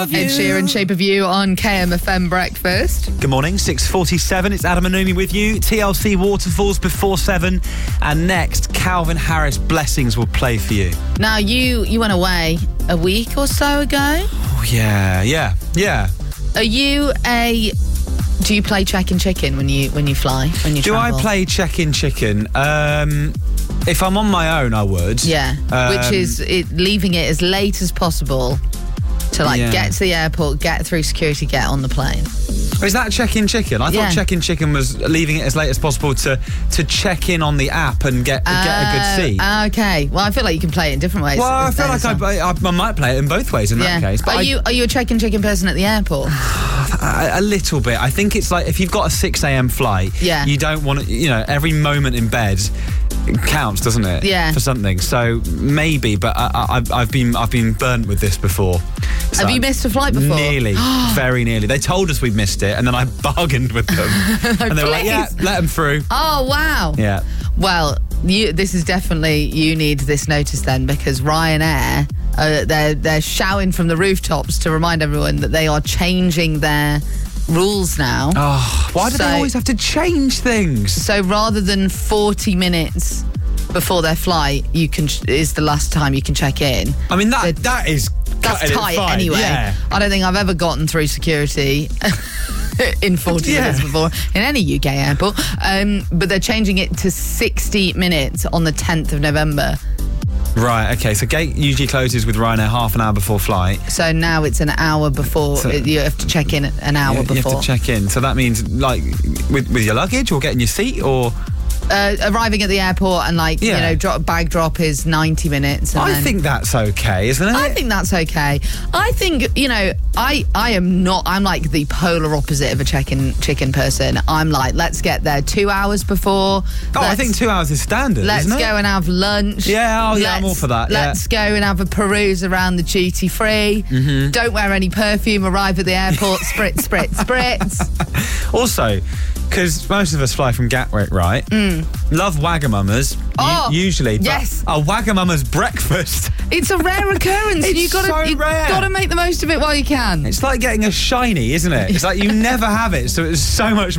Ed Sheeran, Shape of You on KMFM Breakfast. Good morning, 6:47. It's Adam and Naomi with you. TLC Waterfalls before 7. And next, Calvin Harris Blessings will play for you. Now, you went away a week or so ago. Oh, yeah. Are you do you play check-in chicken when you fly, when you Do travel? I play check-in chicken? If I'm on my own, I would. Yeah, which is leaving it as late as possible to get to the airport, get through security, get on the plane. Is that check-in chicken? I thought check-in chicken was leaving it as late as possible to check in on the app and get a good seat. Okay. Well, I feel like you can play it in different ways. Well, I feel like I might play it in both ways in that case. But are you a check-in chicken person at the airport? A little bit. I think it's like if you've got a 6 a.m. flight, you don't want to, every moment in bed counts, doesn't it? Yeah. For something. So maybe, but I've been burnt with this before. So Have you missed a flight before? Nearly. Very nearly. They told us we'd missed it, and then I bargained with them. And they were like, yeah, let them through. Oh, wow. Yeah. Well, this is definitely, you need this notice then, because Ryanair, they're shouting from the rooftops to remind everyone that they are changing their rules now. Oh, why do they always have to change things? So rather than 40 minutes before their flight, is the last time you can check in. I mean, that's tight anyway. Yeah. I don't think I've ever gotten through security in 40 minutes before in any UK airport. But they're changing it to 60 minutes on the 10th of November. Right, okay, so gate usually closes with Ryanair half an hour before flight. So now it's an hour before. So you have to check in an hour before. You have to check in. So that means, like, with your luggage or getting your seat, or... arriving at the airport and bag drop is 90 minutes. And I think that's okay, isn't it? I think that's okay. I think, I am not, I'm like the polar opposite of a check-in chicken person. I'm like, let's get there 2 hours before. I think 2 hours is standard, Let's isn't it? go and have lunch. Yeah, I'm all for that. Let's go and have a peruse around the duty free. Mm-hmm. Don't wear any perfume, arrive at the airport, spritz, spritz. Also, because most of us fly from Gatwick, right? Love Wagamama's. Usually. Yes. A Wagamama's breakfast. It's a rare occurrence. It's You've got to make the most of it while you can. It's like getting a shiny, isn't it? It's like you never have it, so it's so much